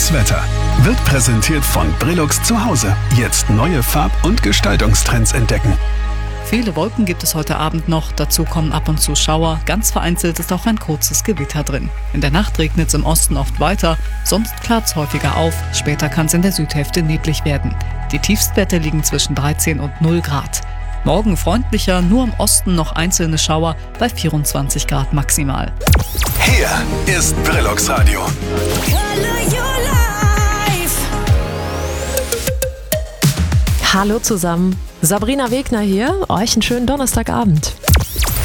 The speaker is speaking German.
Das Wetter wird präsentiert von Brillux zu Hause. Jetzt neue Farb- und Gestaltungstrends entdecken. Viele Wolken gibt es heute Abend noch, dazu kommen ab und zu Schauer, ganz vereinzelt ist auch ein kurzes Gewitter drin. In der Nacht regnet es im Osten oft weiter, sonst klart es häufiger auf, später kann es in der Südhälfte neblig werden. Die Tiefstwerte liegen zwischen 13 und 0 Grad. Morgen freundlicher, nur im Osten noch einzelne Schauer bei 24 Grad maximal. Hier ist Brillux Radio. Hallo zusammen, Sabrina Wegner hier, euch einen schönen Donnerstagabend.